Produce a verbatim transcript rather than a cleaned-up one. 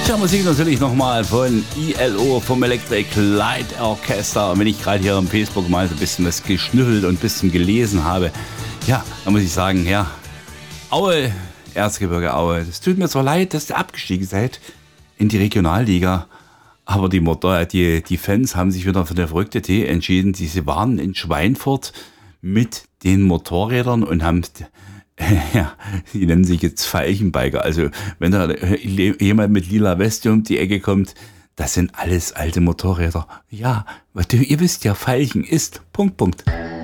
Musik natürlich nochmal von I L O, vom Electric Light Orchester. Und wenn ich gerade hier am Facebook mal so ein bisschen was geschnüffelt und ein bisschen gelesen habe, ja, dann muss ich sagen, ja, Aue, Erzgebirge Aue, das tut mir so leid, dass ihr abgestiegen seid in die Regionalliga. Aber die, Motor, die, die Fans haben sich wieder für den verrückte Tee entschieden. Sie waren in Schweinfurt mit den Motorrädern und haben... Ja, die nennen sich jetzt Veilchenbiker. Also wenn da jemand mit lila Weste um die Ecke kommt, das sind alles alte Motorräder. Ja, ihr wisst ja, Veilchen ist... Punkt, Punkt.